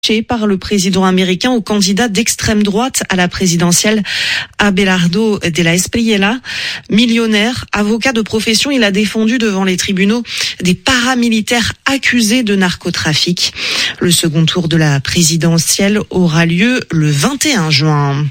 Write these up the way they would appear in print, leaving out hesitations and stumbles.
par le président américain au candidat d'extrême droite à la présidentielle, Abelardo de la Espriella. Millionnaire, avocat de profession, il a défendu devant les tribunaux des paramilitaires accusés de narcotrafic. Le second tour de la présidentielle aura lieu le 21 juin.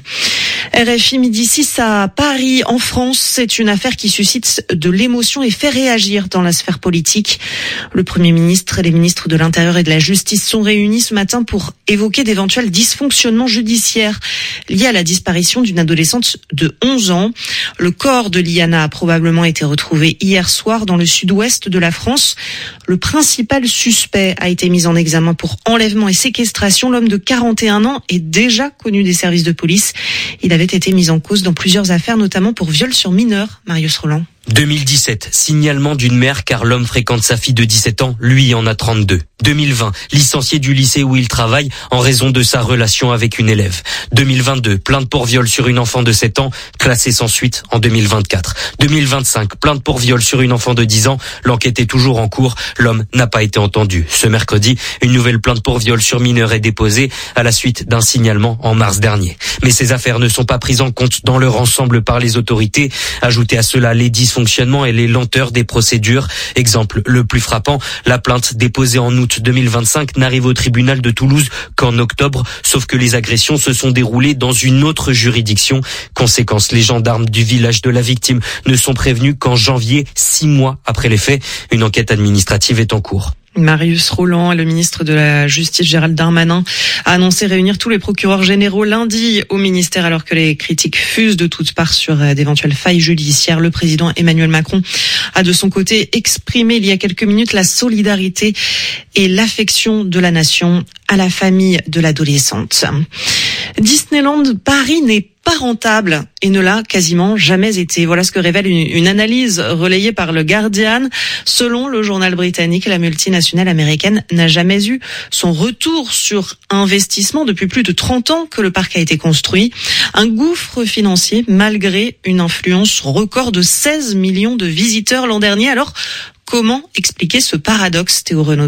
RFI midi 6 à Paris, en France. C'est une affaire qui suscite de l'émotion et fait réagir dans la sphère politique. Le Premier ministre et les ministres de l'Intérieur et de la Justice sont réunis ce matin pour évoquer d'éventuels dysfonctionnements judiciaires liés à la disparition d'une adolescente de 11 ans. Le corps de Liana a probablement été retrouvé hier soir dans le sud-ouest de la France. Le principal suspect a été mis en examen pour enlèvement et séquestration. L'homme de 41 ans est déjà connu des services de police. Il avait été mis en cause dans plusieurs affaires, notamment pour viol sur mineur. Marius Roland. 2017, signalement d'une mère car l'homme fréquente sa fille de 17 ans, lui en a 32. 2020, licencié du lycée où il travaille en raison de sa relation avec une élève. 2022, plainte pour viol sur une enfant de 7 ans, classée sans suite en 2024. 2025, plainte pour viol sur une enfant de 10 ans, l'enquête est toujours en cours, l'homme n'a pas été entendu. Ce mercredi, une nouvelle plainte pour viol sur mineur est déposée à la suite d'un signalement en mars dernier. Mais ces affaires ne sont pas prises en compte dans leur ensemble par les autorités. Ajoutez à cela les dysfonctionnements et les lenteurs des procédures. Exemple le plus frappant, la plainte déposée en août 2025 n'arrive au tribunal de Toulouse qu'en octobre, sauf que les agressions se sont déroulées dans une autre juridiction. Conséquence, les gendarmes du village de la victime ne sont prévenus qu'en janvier, 6 mois après les faits. Une enquête administrative est en cours. Marius Roland, le ministre de la Justice Gérald Darmanin, a annoncé réunir tous les procureurs généraux lundi au ministère alors que les critiques fusent de toutes parts sur d'éventuelles failles judiciaires. Le président Emmanuel Macron a de son côté exprimé il y a quelques minutes la solidarité et l'affection de la nation à la famille de l'adolescente. Disneyland Paris n'est pas rentable et ne l'a quasiment jamais été. Voilà ce que révèle une analyse relayée par le Guardian. Selon le journal britannique, la multinationale américaine n'a jamais eu son retour sur investissement depuis plus de 30 ans que le parc a été construit. Un gouffre financier malgré une influence record de 16 millions de visiteurs l'an dernier. Alors, comment expliquer ce paradoxe, Théo Renaudon ?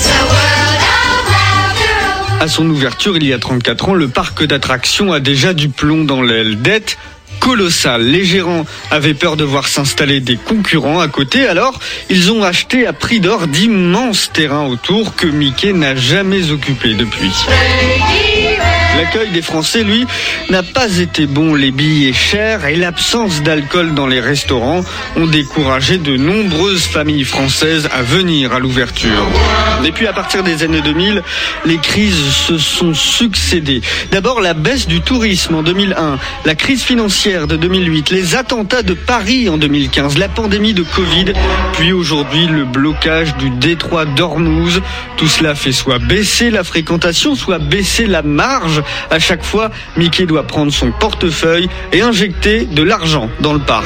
À son ouverture, il y a 34 ans, le parc d'attractions a déjà du plomb dans l'aile. Dette colossale. Les gérants avaient peur de voir s'installer des concurrents à côté, alors ils ont acheté à prix d'or d'immenses terrains autour que Mickey n'a jamais occupés depuis. L'accueil des Français, lui, n'a pas été bon. Les billets chers et l'absence d'alcool dans les restaurants ont découragé de nombreuses familles françaises à venir à l'ouverture. Et puis à partir des années 2000, les crises se sont succédées. D'abord la baisse du tourisme en 2001, la crise financière de 2008, les attentats de Paris en 2015, la pandémie de Covid, puis aujourd'hui le blocage du détroit d'Ormuz. Tout cela fait soit baisser la fréquentation, soit baisser la marge. À chaque fois, Mickey doit prendre son portefeuille et injecter de l'argent dans le parc.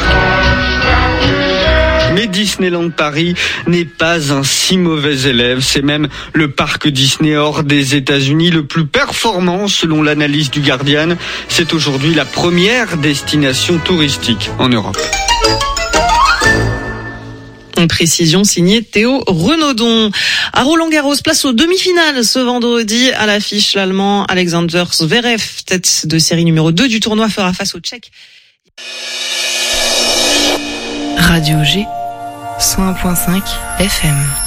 Mais Disneyland Paris n'est pas un si mauvais élève. C'est même le parc Disney hors des États-Unis le plus performant selon l'analyse du Guardian. C'est aujourd'hui la première destination touristique en Europe. Une précision signée Théo Renaudon. À Roland-Garros, place aux demi-finales ce vendredi. À l'affiche, l'Allemand Alexander Zverev, tête de série numéro 2 du tournoi, fera face au Tchèque. Radio G, 101.5 FM.